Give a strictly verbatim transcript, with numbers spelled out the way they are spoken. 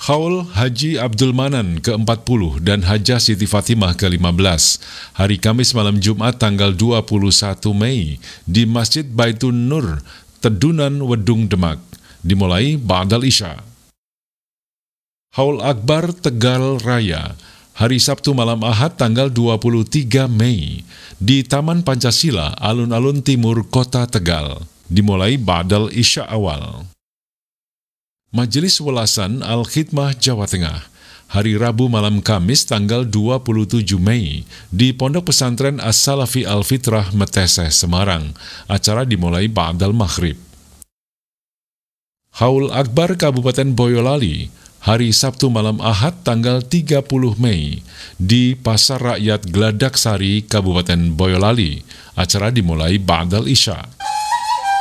Haul Haji Abdul Manan ke empat puluh dan Hajah Siti Fatimah ke lima belas, hari Kamis malam Jumat tanggal dua puluh satu Mei di Masjid Baitun Nur, Tedunan Wedung Demak, dimulai ba'dal Isya. Haul Akbar Tegal Raya, hari Sabtu malam Ahad tanggal dua puluh tiga Mei di Taman Pancasila, Alun-Alun Timur Kota Tegal, dimulai ba'dal Isya awal. Majelis Welasan Al-Khidmah Jawa Tengah, hari Rabu malam Kamis tanggal dua puluh tujuh Mei di Pondok Pesantren As-Salafi Al-Fitrah Meteseh, Semarang. Acara dimulai ba'dal maghrib. Haul Akbar Kabupaten Boyolali, hari Sabtu malam Ahad tanggal tiga puluh Mei di Pasar Rakyat Gladak Sari, Kabupaten Boyolali. Acara dimulai ba'dal Isya.